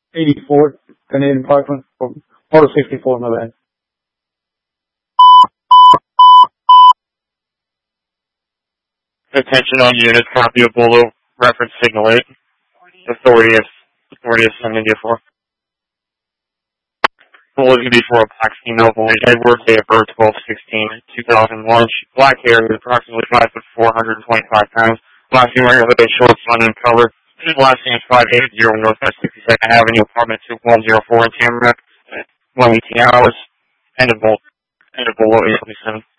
84, Canadian Parkland, or 64, my bad. Attention on unit, copy of Bolo, reference signal 8. Authority is Sun India 4. Bolo is going to be for a black female boy, Edward, date of birth 12/16/2001, black hair, approximately 5'4", 125 pounds, last name regular, short, sun and color. His last name is 580 Northwest 62nd Avenue, apartment 2104 in Tamarack, 118 hours, end of Bolo 827.